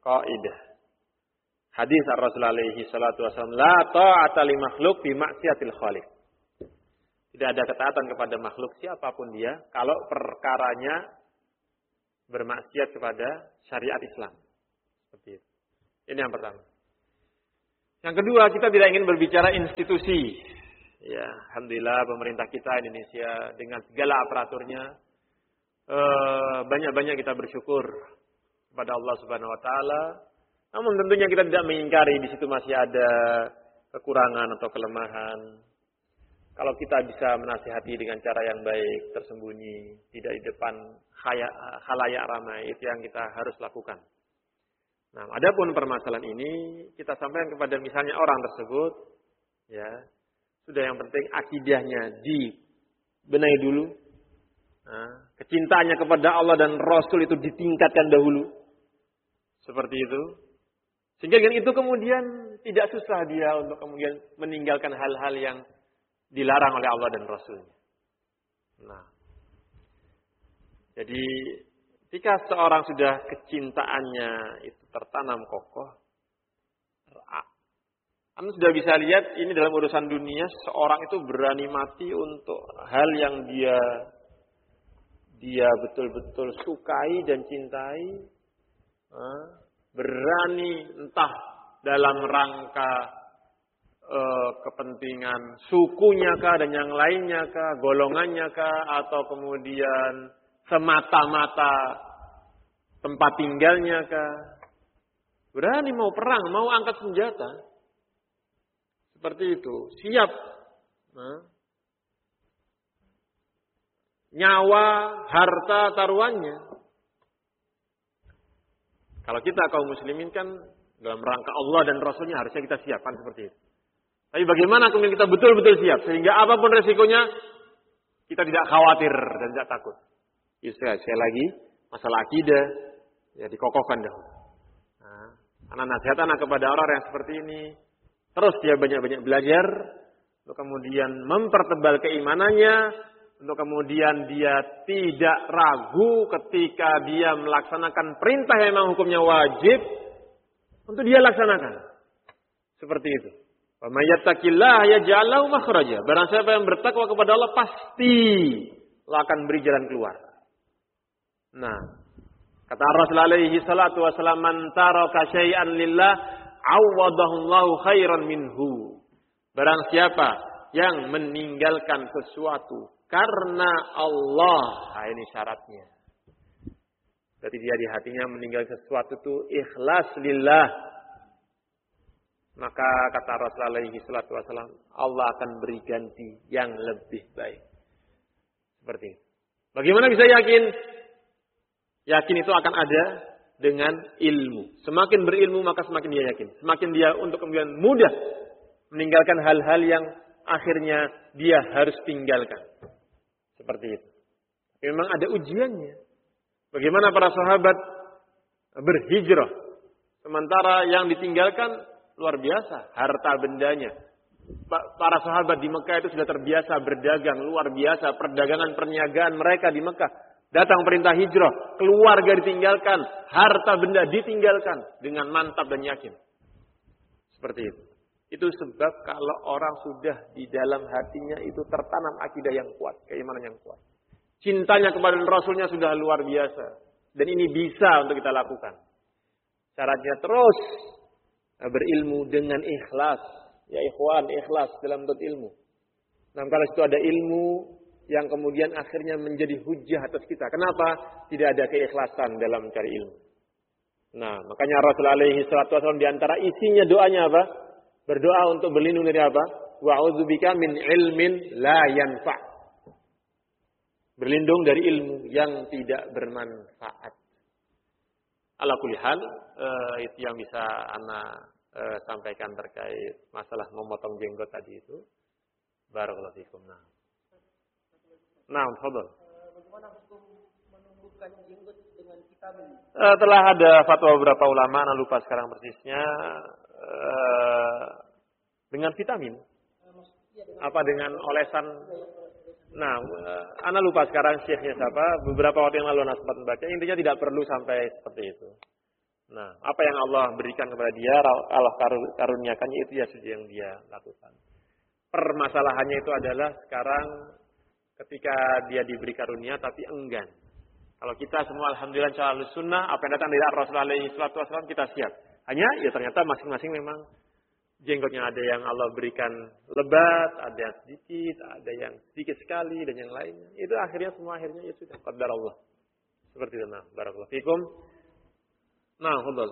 Hadis Rasul alaihi salatu wasallam, la ta'ata li makhluk fi ma'siyatil khaliq. Tidak ada ketaatan kepada makhluk siapapun dia kalau perkaranya bermaksiat kepada syariat Islam. Seperti itu. Ini yang pertama. Yang kedua, kita tidak ingin berbicara institusi. Ya, alhamdulillah pemerintah kita Indonesia dengan segala aparaturnya banyak-banyak kita bersyukur kepada Allah Subhanahu wa taala. Namun tentunya kita tidak mengingkari di situ masih ada kekurangan atau kelemahan. Kalau kita bisa menasihati dengan cara yang baik, tersembunyi, tidak di depan khalayak ramai, itu yang kita harus lakukan. Nah, adapun permasalahan ini kita sampaikan kepada misalnya orang tersebut, ya, sudah yang penting akidahnya dibenahi dulu. Nah, kecintaannya kepada Allah dan Rasul itu ditingkatkan dahulu. Seperti itu. Sehingga dengan itu kemudian tidak susah dia untuk kemudian meninggalkan hal-hal yang dilarang oleh Allah dan Rasulnya. Nah, jadi jika seorang sudah kecintaannya itu tertanam kokoh, Anda sudah bisa lihat ini dalam urusan dunia, seorang itu berani mati untuk hal yang dia betul-betul sukai dan cintai, berani entah dalam rangka kepentingan sukunya kah dan yang lainnya kah, golongannya kah, atau kemudian semata-mata tempat tinggalnya kah, berani mau perang, mau angkat senjata, seperti itu, siap nyawa, harta, taruhannya. Kalau kita kaum muslimin kan dalam rangka Allah dan Rasulnya harusnya kita siapkan seperti itu. Tapi bagaimana kemudian kita betul-betul siap sehingga apapun resikonya kita tidak khawatir dan tidak takut. Sekali lagi masalah akidah ya dikokohkan dahulu. Nah, anak nasihat anak kepada orang yang seperti ini, terus dia banyak-banyak belajar untuk kemudian mempertebal keimanannya, untuk kemudian dia tidak ragu ketika dia melaksanakan perintah yang memang hukumnya wajib untuk dia laksanakan. Seperti itu. Wa may yattaqillaha yaj'al lahu makhraja. Barang siapa yang bertakwa kepada Allah pasti Allah akan beri jalan keluar. Nah, kata Rasul alaihi salatu wasallam, man taraka syai'an lillah awadahu Allahu khairan minhu. Barang siapa yang meninggalkan sesuatu karena Allah, nah ini syaratnya. Berarti dia di hatinya meninggalkan sesuatu itu ikhlas lillah. Maka kata Rasulullah SAW, Allah akan beri ganti yang lebih baik. Seperti itu. Bagaimana bisa yakin? Yakin itu akan ada dengan ilmu. Semakin berilmu maka semakin dia yakin. Semakin dia untuk kemudian mudah meninggalkan hal-hal yang akhirnya dia harus tinggalkan. Seperti itu. Memang ada ujiannya. Bagaimana para sahabat berhijrah. Sementara yang ditinggalkan luar biasa. Harta bendanya. Para sahabat di Mekah itu sudah terbiasa berdagang. Luar biasa. Perdagangan perniagaan mereka di Mekah. Datang perintah hijrah. Keluarga ditinggalkan. Harta benda ditinggalkan. Dengan mantap dan yakin. Seperti itu. Itu sebab kalau orang sudah di dalam hatinya itu tertanam akidah yang kuat, keimanan yang kuat. Cintanya kepada Rasulnya sudah luar biasa. Dan ini bisa untuk kita lakukan. Syaratnya terus berilmu dengan ikhlas. Ya ikhwan, ikhlas dalam bentuk ilmu. Nah kalau itu ada ilmu yang kemudian akhirnya menjadi hujah atas kita. Kenapa? Tidak ada keikhlasan dalam mencari ilmu. Nah makanya Rasul alaihi salatu wasallam di antara isinya doanya apa? Berdoa untuk berlindung dari apa? Wa'udzubika min ilmin la yanfa'. Berlindung dari ilmu yang tidak bermanfaat. Ala kulli hal, itu yang bisa ana sampaikan terkait masalah memotong jenggot tadi itu. Barakallahu fikum. Nah, fadhal. Bagaimana hukum menumbuhkan jenggot dengan vitamin? Telah ada fatwa beberapa ulama, ana lupa sekarang persisnya. Dengan vitamin, apa dengan olesan? Nah, ana lupa sekarang syekhnya siapa. Beberapa waktu yang lalu ana sempat membaca. Intinya tidak perlu sampai seperti itu. Nah, apa yang Allah berikan kepada dia, Allah karuniakannya itu ya sudah yang dia lakukan. Permasalahannya itu adalah sekarang ketika dia diberi karunia tapi enggan. Kalau kita semua alhamdulillah Ahlus Sunnah, apa yang datang dari Rasulullah alaihi salatu wasallam kita siap. Hanya ya ternyata masing-masing memang jenggotnya ada yang Allah berikan lebat, ada yang sedikit, ada yang sedikit sekali dan yang lainnya. Itu akhirnya semua ya sudah qadar Allah. Seperti itu. Nah, barakallahu fikum. Nah, fadhal.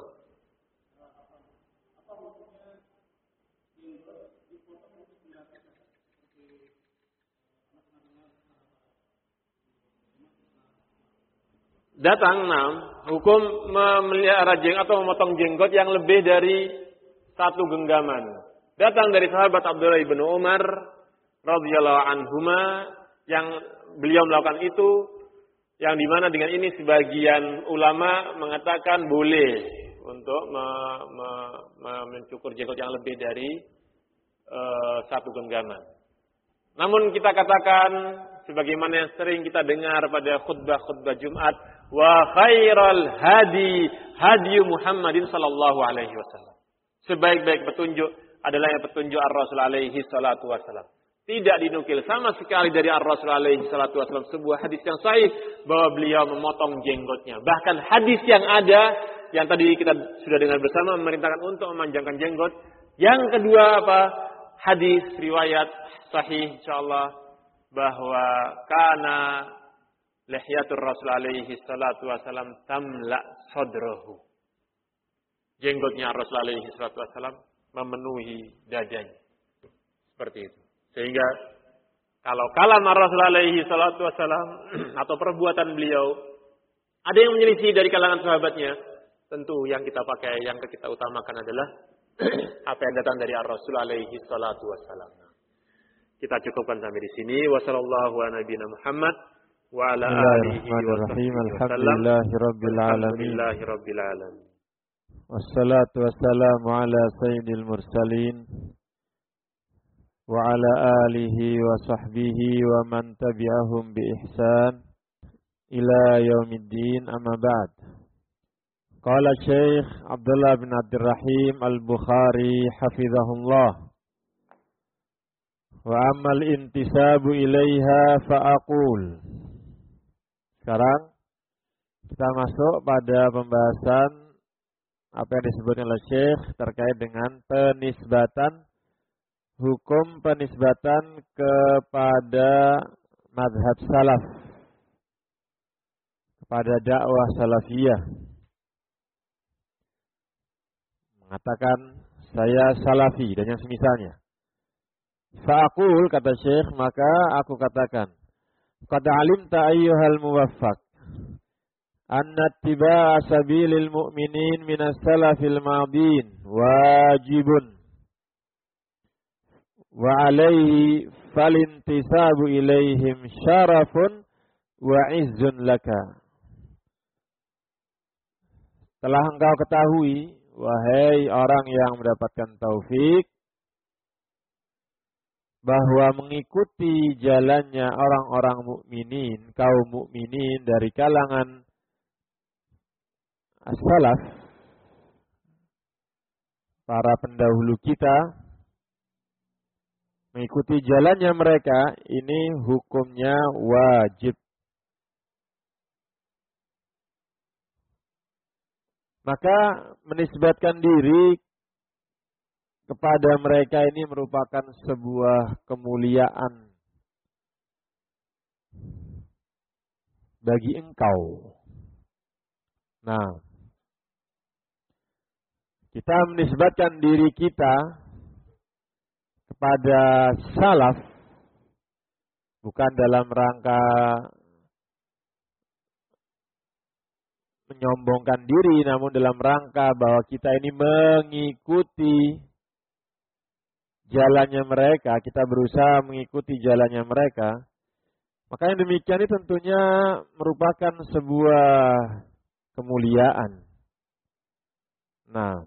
Datang hukum memelihara jenggot atau memotong jenggot yang lebih dari satu genggaman. Datang dari sahabat Abdullah bin Umar radhiyallahu anhuma yang beliau melakukan itu, yang dimana dengan ini sebagian ulama mengatakan boleh untuk mencukur jenggot yang lebih dari satu genggaman. Namun kita katakan sebagaimana yang sering kita dengar pada khutbah-khutbah Jumat, wa khairal hadi Muhammadin sallallahu alaihi wasallam. Sebaik-baik petunjuk adalah yang petunjuk Ar-Rasul alaihi salatu wasallam. Tidak dinukil sama sekali dari Ar-Rasul alaihi salatu wasallam sebuah hadis yang sahih bahwa beliau memotong jenggotnya. Bahkan hadis yang ada yang tadi kita sudah dengar bersama memerintahkan untuk memanjangkan jenggot. Yang kedua apa? Hadis riwayat sahih insyaallah bahwa kana lihyatur Rasul alaihi salatu wasallam tamla sadrahu. Jenggotnya Rasul alaihi salatu wasallam memenuhi dadanya. Seperti itu. Sehingga kalau kalam Rasul alaihi salatu wasallam atau perbuatan beliau ada yang menyelisih dari kalangan sahabatnya, tentu yang kita pakai, yang kita utamakan adalah apa yang datang dari Rasul alaihi salatu wasallam. Kita cukupkan sampai di sini. Wassallallahu ala nabiyina Muhammad wa ala alihi wa sahbihi Alhamdulillahi rabbil alamin. Wassalatu wassalamu ala sayyidil mursalin wa ala alihi wa sahbihi wa man tabi'ahum bi ihsan ila yaumiddin, amma ba'd. Qala Syekh Abdullah bin Abdurrahim Al-Bukhari hafizahullah, wa ammal intisabu ilaiha fa'aqul. Sekarang kita masuk pada pembahasan apa yang disebutkan oleh Syekh terkait dengan penisbatan, hukum penisbatan kepada mazhab salaf, kepada dakwah salafiyah. Mengatakan saya salafi dan yang semisalnya. Fa'aqul, kata Syekh, maka aku katakan, qad alimta ayyuhal muwaffaq anna ittiba'a sabilil mu'minin minas salafil madin wajibun wa alaihi falintisabu ilaihim syarafun wa izzun laka. Telah engkau ketahui, wahai orang yang mendapatkan taufik, bahwa mengikuti jalannya orang-orang mukminin, kaum mukminin dari kalangan as-salaf, para pendahulu kita, mengikuti jalannya mereka, ini hukumnya wajib. Maka menisbatkan diri kepada mereka ini merupakan sebuah kemuliaan bagi engkau. Nah, kita menisbatkan diri kita kepada salaf bukan dalam rangka menyombongkan diri, namun dalam rangka bahwa kita ini mengikuti jalannya mereka, kita berusaha mengikuti jalannya mereka. Maka yang demikian ini tentunya merupakan sebuah kemuliaan. Nah,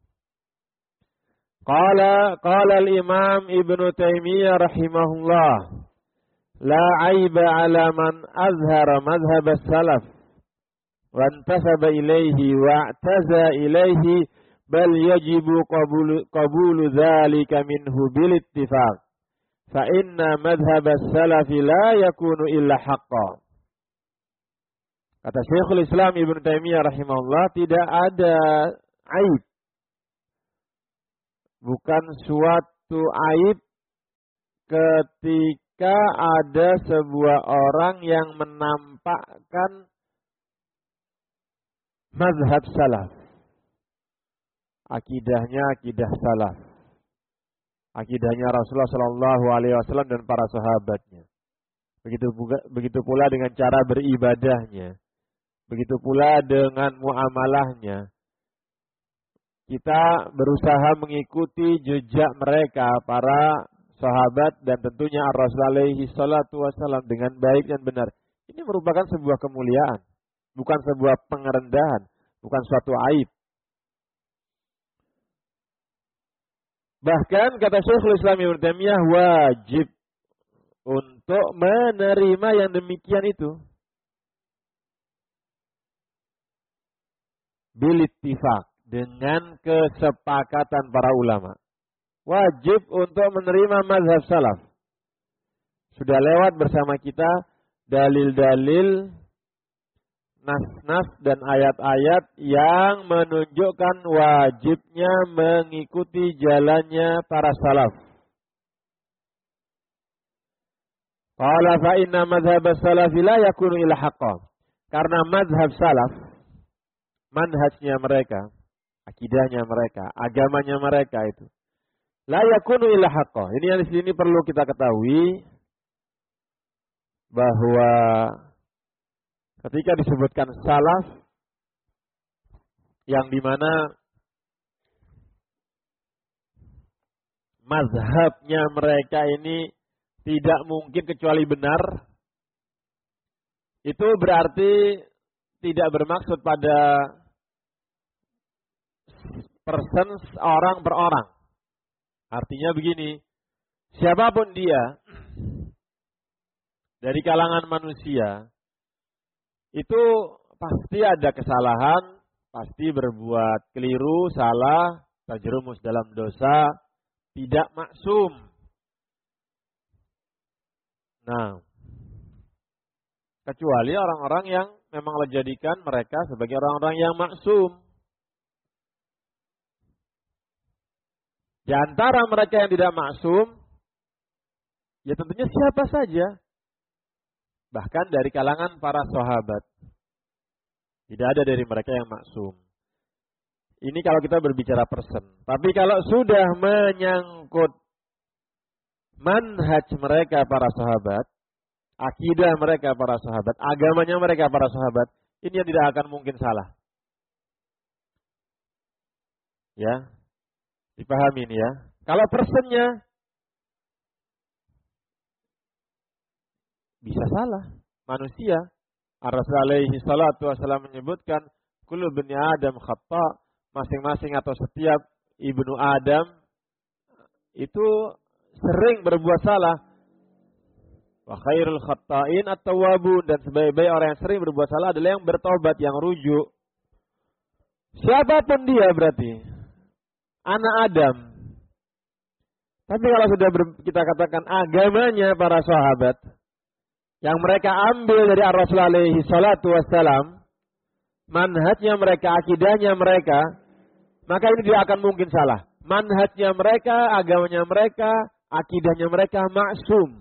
qala al-Imam Ibnu Taimiyah rahimahullah, la aiba ala man azhara madhhab as-salaf wa intasaba ilaihi wa i'taza ilaihi bal yajibu qabulu dzalika minhu bil ittifaq fa inna madhhab as-salafi la yakunu illa haqqan. Kata Syekhul Islam Ibnu Taimiyah rahimahullah, tidak ada aib, bukan suatu aib ketika ada sebuah orang yang menampakkan mazhab salaf. Akidahnya akidah salaf. Akidahnya Rasulullah sallallahu alaihi wasallam dan para sahabatnya. Begitu pula dengan cara beribadahnya. Begitu pula dengan muamalahnya. Kita berusaha mengikuti jejak mereka, para sahabat dan tentunya Rasul alaihi salatu wasallam dengan baik dan benar. Ini merupakan sebuah kemuliaan, bukan sebuah pengerendahan, bukan suatu aib. Bahkan kata Syekhul Islam Ibnu Taimiyah, wajib untuk menerima yang demikian itu. Bil ittifaq, dengan kesepakatan para ulama. Wajib untuk menerima mazhab salaf. Sudah lewat bersama kita dalil-dalil, nas-nas dan ayat-ayat yang menunjukkan wajibnya mengikuti jalannya para salaf. Qala fa inna madhhab as-salafi la yakunu illa haqqan. Karena mazhab salaf, manhajnya mereka, akidahnya mereka, agamanya mereka itu la yakunu illa haqqan. Ini yang di sini perlu kita ketahui bahwa ketika disebutkan salaf, yang dimana mazhabnya mereka ini tidak mungkin kecuali benar, itu berarti tidak bermaksud pada person orang per orang. Artinya begini, siapapun dia dari kalangan manusia, itu pasti ada kesalahan, pasti berbuat keliru, salah, terjerumus dalam dosa, tidak maksum. Nah, kecuali orang-orang yang memang Allah jadikan mereka sebagai orang-orang yang maksum. Di antara mereka yang tidak maksum, ya tentunya siapa saja. Bahkan dari kalangan para sahabat. Tidak ada dari mereka yang maksum. Ini kalau kita berbicara person. Tapi kalau sudah menyangkut manhaj mereka para sahabat, akidah mereka para sahabat, agamanya mereka para sahabat, ini yang tidak akan mungkin salah. Ya, dipahami ini ya. Kalau personnya bisa salah, manusia. Ar-Rasul alaihi salatu wasallam menyebutkan, kullu bani Adam khata', masing-masing atau setiap ibnu Adam itu sering berbuat salah. Wa khairul khatta'in at-tawwabun, dan sebaik-baik orang yang sering berbuat salah adalah yang bertobat, yang rujuk. Siapapun dia berarti anak Adam. Tapi kalau sudah kita katakan agamanya para sahabat, yang mereka ambil dari Ar-Rasul alaihi salatu wassalam, manhajnya mereka, akidahnya mereka, maka ini tidak akan mungkin salah. Manhajnya mereka, agamanya mereka, akidahnya mereka maksum.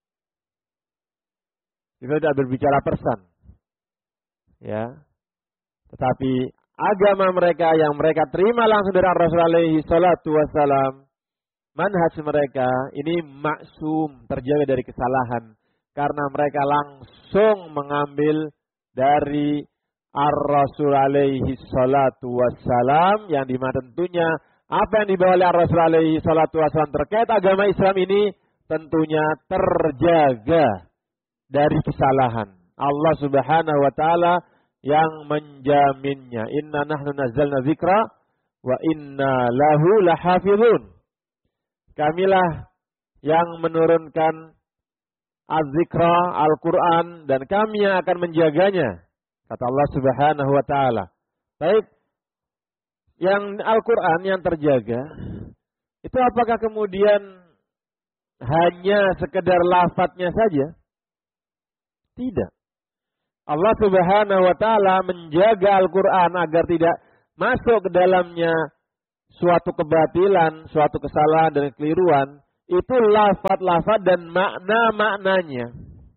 Kita tidak berbicara persen. Ya. Tetapi agama mereka yang mereka terima langsung dari Ar-Rasul alaihi salatu wassalam, manhaj mereka ini maksum, terjaga dari kesalahan. Karena mereka langsung mengambil dari Ar-Rasul alaihi salatu wassalam, yang dimana tentunya apa yang dibawa oleh Ar-Rasul alaihi salatu wassalam terkait agama Islam ini tentunya terjaga dari kesalahan. Allah subhanahu wa ta'ala yang menjaminnya. Inna nahnu nazzalna dzikra wa inna lahu lahafizun. Kamilah yang menurunkan az-zikra, Al-Quran, dan kami yang akan menjaganya, kata Allah subhanahu wa ta'ala. Baik, yang Al-Quran yang terjaga, itu apakah kemudian hanya sekedar lafadznya saja? Tidak. Allah Subhanahu wa taala menjaga Al-Qur'an agar tidak masuk ke dalamnya suatu kebatilan, suatu kesalahan dan kekeliruan. Itu lafaz-lafaz dan makna-maknanya.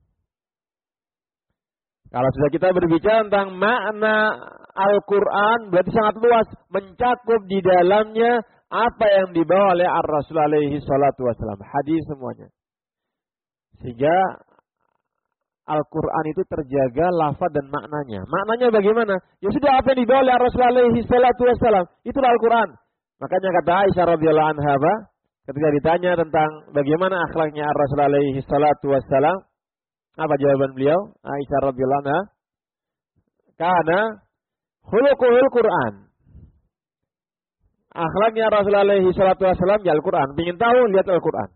Kalau sudah kita berbicara tentang makna Al-Quran, berarti sangat luas, mencakup di dalamnya apa yang dibawa oleh Ar-Rasul alaihi salatu wassalam. Hadis semuanya. Sehingga Al-Quran itu terjaga lafaz dan maknanya. Maknanya bagaimana? Ya sudah, apa yang dibawa oleh Ar-Rasul alaihi salatu wassalam, itulah Al-Quran. Makanya kata Aisyah radhiyallahu anha, ketika ditanya tentang bagaimana akhlaknya Ar-Rasul alaihi salatu wassalam, apa jawaban beliau? Aisyah radhiyallahu anha, karena khuluquhul Quran. Akhlaknya Rasul alaihi salatu wassalam ya Al-Quran. Ingin tahu, lihat Al-Quran.